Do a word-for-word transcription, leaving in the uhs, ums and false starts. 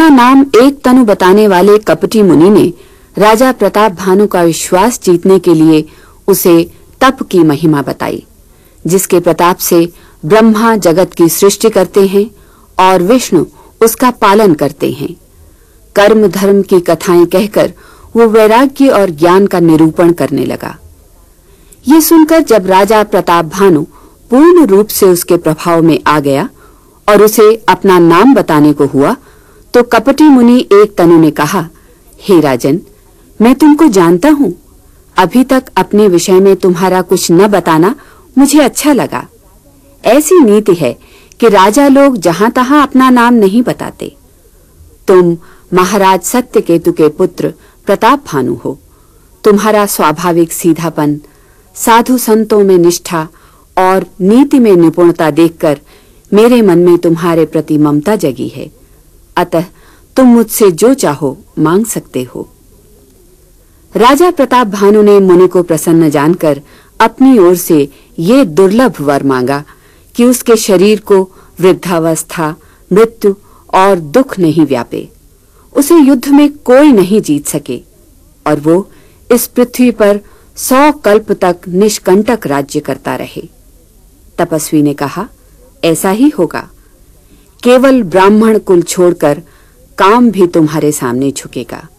अपना नाम एक तनु बताने वाले कपटी मुनि ने राजा प्रताप भानु का विश्वास जीतने के लिए उसे तप की महिमा बताई, जिसके प्रताप से ब्रह्मा जगत की सृष्टि करते हैं और विष्णु उसका पालन करते हैं। कर्म धर्म की कथाएं कहकर वो वैराग्य और ज्ञान का निरूपण करने लगा। ये सुनकर जब राजा प्रताप भानु पूर्ण रूप से उसके प्रभाव में आ गया और उसे अपना नाम बताने को हुआ, तो कपटी मुनि एक तनु ने कहा, हे राजन, मैं तुमको जानता हूँ। अभी तक अपने विषय में तुम्हारा कुछ न बताना मुझे अच्छा लगा। ऐसी नीति है कि राजा लोग जहां तहां अपना नाम नहीं बताते। तुम महाराज सत्यकेतु के पुत्र प्रताप भानु हो। तुम्हारा स्वाभाविक सीधापन, साधु संतों में निष्ठा और नीति में निपुणता देखकर मेरे मन में तुम्हारे प्रति ममता जगी है। अतः तुम मुझसे जो चाहो मांग सकते हो। राजा प्रताप भानु ने मुनि को प्रसन्न जानकर अपनी ओर से ये दुर्लभ वर मांगा कि उसके शरीर को वृद्धावस्था, मृत्यु और दुख नहीं व्यापे। उसे युद्ध में कोई नहीं जीत सके और वो इस पृथ्वी पर सौ कल्प तक निष्कंटक राज्य करता रहे। तपस्वी ने कहा, ऐसा ही होगा। केवल ब्राह्मण कुल छोड़कर काम भी तुम्हारे सामने झुकेगा।